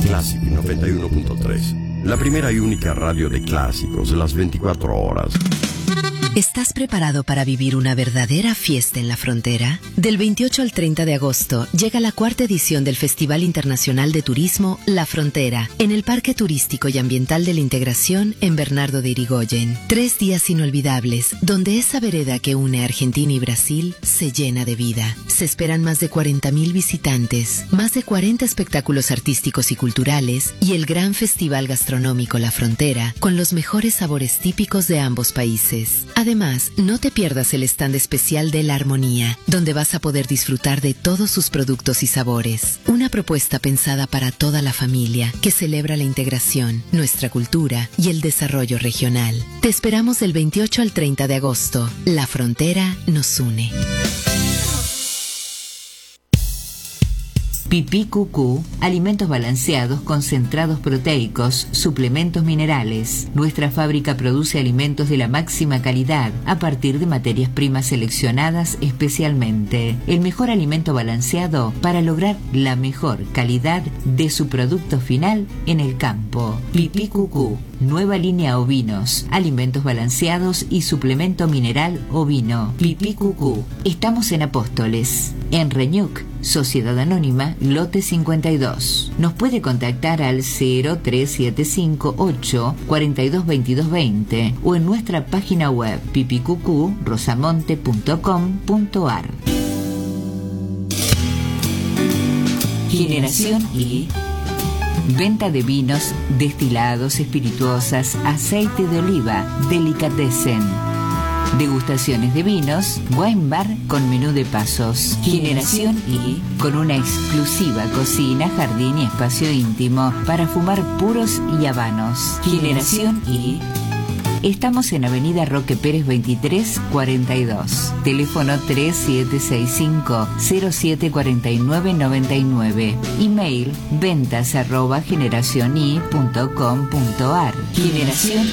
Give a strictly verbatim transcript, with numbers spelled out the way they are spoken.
Classic noventa y uno punto tres. La primera y única radio de clásicos, las veinticuatro horas. ¿Estás preparado para vivir una verdadera fiesta en la frontera? Del veintiocho al treinta de agosto llega la cuarta edición del Festival Internacional de Turismo La Frontera, en el Parque Turístico y Ambiental de la Integración en Bernardo de Irigoyen. Tres días inolvidables, donde esa vereda que une Argentina y Brasil se llena de vida. Se esperan más de cuarenta mil visitantes, más de cuarenta espectáculos artísticos y culturales y el gran festival gastronómico La Frontera, con los mejores sabores típicos de ambos países. Además, no te pierdas el stand especial de La Armonía, donde vas a poder disfrutar de todos sus productos y sabores. Una propuesta pensada para toda la familia, que celebra la integración, nuestra cultura y el desarrollo regional. Te esperamos del veintiocho al treinta de agosto. La Frontera nos une. Pipí Cucú, alimentos balanceados, concentrados proteicos, suplementos minerales. Nuestra fábrica produce alimentos de la máxima calidad a partir de materias primas seleccionadas especialmente. El mejor alimento balanceado para lograr la mejor calidad de su producto final en el campo. Pipí Cucú, nueva línea ovinos, alimentos balanceados y suplemento mineral ovino. Pipí Cucú. Estamos en Apóstoles, en Reñuc, Sociedad Anónima, lote cincuenta y dos. Nos puede contactar al cero tres siete cinco ocho cuatro dos dos dos dos cero o en nuestra página web pipicucu rosamonte punto com punto ar. Generación I. Venta de vinos, destilados, espirituosas, aceite de oliva, delicatessen. Degustaciones de vinos, wine bar con menú de pasos. Generación I, con una exclusiva cocina, jardín y espacio íntimo para fumar puros y habanos. Generación I. Estamos en Avenida Roque Pérez veintitrés cuarenta y dos. Teléfono tres siete seis cinco cero siete cuatro nueve nueve nueve. Email ventas arroba generacioni punto com punto ar. Generación